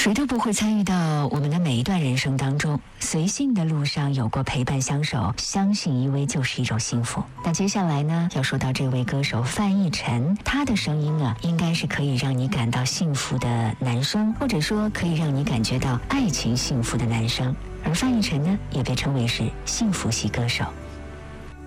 谁都不会参与到我们的每一段人生当中，随性的路上有过陪伴相守，相信依偎就是一种幸福。那接下来呢，要说到这位歌手范逸臣，他的声音啊，应该是可以让你感到幸福的男生，或者说可以让你感觉到爱情幸福的男生。而范逸臣呢，也被称为是幸福系歌手。